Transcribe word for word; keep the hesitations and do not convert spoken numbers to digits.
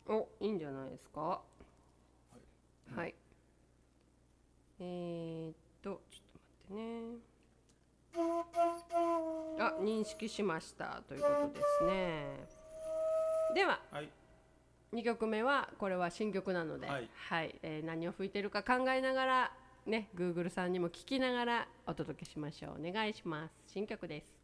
お、いいんじゃないですか。はい、はい、えー、っとちょっと待ってね。あ、認識しましたということですね。では、はい、にきょくめはこれは新曲なので、はいはい、えー、何を吹いてるか考えながらね、 Google さんにも聞きながらお届けしましょう。お願いします。新曲です。